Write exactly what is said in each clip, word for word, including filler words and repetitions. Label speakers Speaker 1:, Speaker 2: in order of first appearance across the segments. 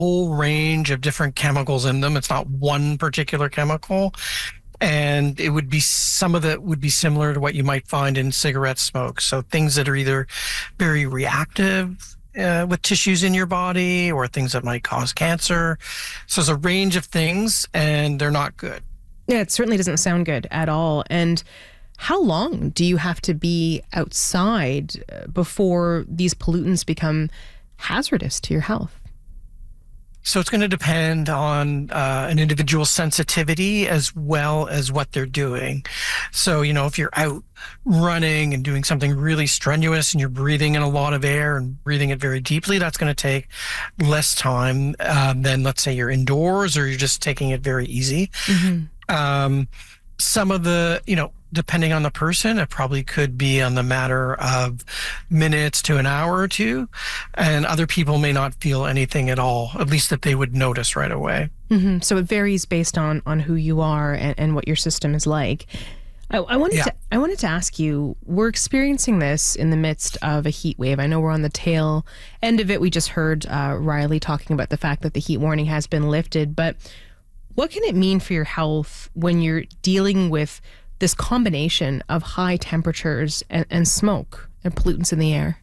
Speaker 1: whole range of different chemicals in them. It's not one particular chemical. And it would be some of it would be similar to what you might find in cigarette smoke. So things that are either very reactive uh, with tissues in your body or things that might cause cancer. So there's a range of things and they're not good.
Speaker 2: Yeah, it certainly doesn't sound good at all. And how long do you have to be outside before these pollutants become hazardous to your health?
Speaker 1: So it's going to depend on uh, an individual's sensitivity as well as what they're doing. So, you know, if you're out running and doing something really strenuous and you're breathing in a lot of air and breathing it very deeply, that's going to take less time um, than, let's say, you're indoors or you're just taking it very easy. Mm-hmm. Um, some of the, you know, depending on the person, it probably could be on the matter of minutes to an hour or two. And other people may not feel anything at all, at least that they would notice right away.
Speaker 2: Mm-hmm. So it varies based on, on who you are and, and what your system is like. I, I wanted yeah. to I wanted to ask you, we're experiencing this in the midst of a heat wave. I know we're on the tail end of it. We just heard uh, Riley talking about the fact that the heat warning has been lifted. But what can it mean for your health when you're dealing with this combination of high temperatures and, and smoke and pollutants in the air?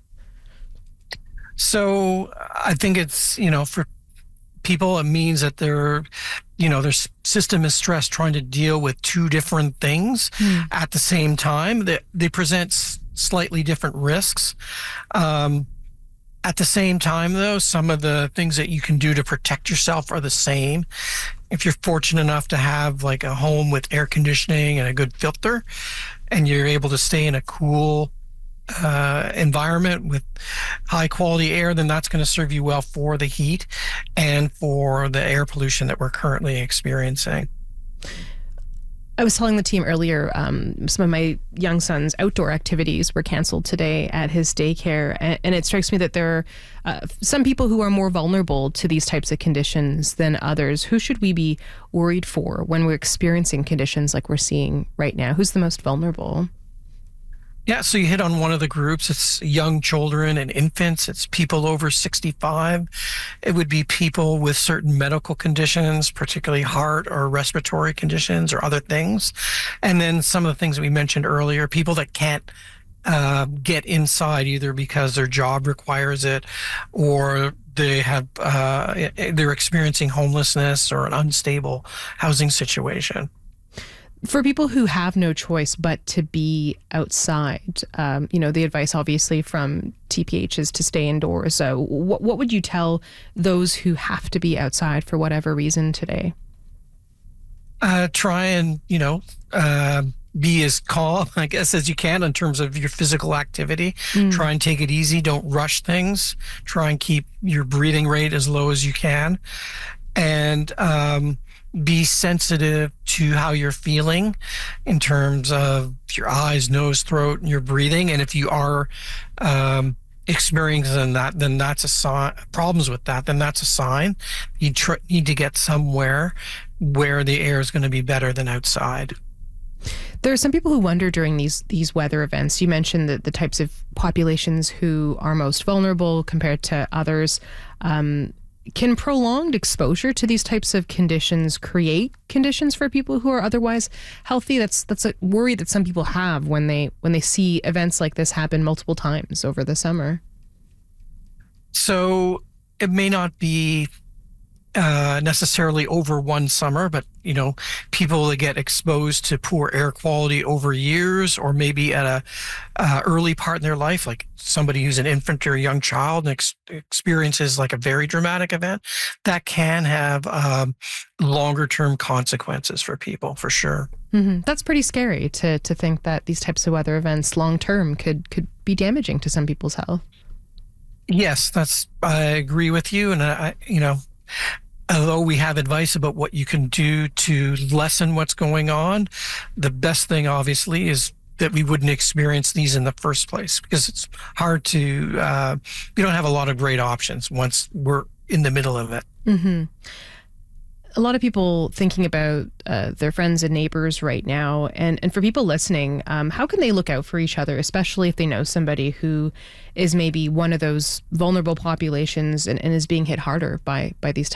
Speaker 1: So I think it's, you know, for people, it means that their, you know, their system is stressed trying to deal with two different things mm. at the same time. They, they present s- slightly different risks. Um, At the same time, though, some of the things that you can do to protect yourself are the same. If you're fortunate enough to have like a home with air conditioning and a good filter, and you're able to stay in a cool uh, environment with high quality air, then that's going to serve you well for the heat and for the air pollution that we're currently experiencing.
Speaker 2: I was telling the team earlier, um, some of my young son's outdoor activities were canceled today at his daycare. And, and it strikes me that there are uh, some people who are more vulnerable to these types of conditions than others. Who should we be worried for when we're experiencing conditions like we're seeing right now? Who's the most vulnerable?
Speaker 1: Yeah, so you hit on one of the groups. It's young children and infants. It's people over sixty-five. It would be people with certain medical conditions, particularly heart or respiratory conditions or other things. And then some of the things that we mentioned earlier, people that can't uh, get inside either because their job requires it or they have uh, they're experiencing homelessness or an unstable housing situation.
Speaker 2: For people who have no choice but to be outside, um, you know, the advice obviously from T P H is to stay indoors. So what, what would you tell those who have to be outside for whatever reason today?
Speaker 1: Uh, try and, you know, uh, be as calm, I guess, as you can in terms of your physical activity. Mm. Try and take it easy. Don't rush things. Try and keep your breathing rate as low as you can. And, um, be sensitive to how you're feeling in terms of your eyes, nose, throat, and your breathing. And if you are um, experiencing that, then that's a sign, problems with that, then that's a sign. You tr- need to get somewhere where the air is going to be better than outside.
Speaker 2: There are some people who wonder during these these weather events. You mentioned that the types of populations who are most vulnerable compared to others. Um, Can prolonged exposure to these types of conditions create conditions for people who are otherwise healthy? That's that's a worry that some people have when they when they see events like this happen multiple times over the summer.
Speaker 1: So it may not be uh, necessarily over one summer, but, you know, people that get exposed to poor air quality over years, or maybe at a uh, early part in their life, like somebody who's an infant or a young child and ex- experiences like a very dramatic event, that can have um, longer term consequences for people, for sure.
Speaker 2: Mm-hmm. That's pretty scary to to think that these types of weather events long term could could be damaging to some people's health.
Speaker 1: Yes, that's, I agree with you. And I, you know, although we have advice about what you can do to lessen what's going on, the best thing obviously is that we wouldn't experience these in the first place, because it's hard to, uh, we don't have a lot of great options once we're in the middle of it.
Speaker 2: Mm-hmm. A lot of people thinking about uh, their friends and neighbors right now. And, and for people listening, um, how can they look out for each other, especially if they know somebody who is maybe one of those vulnerable populations and, and is being hit harder by, by these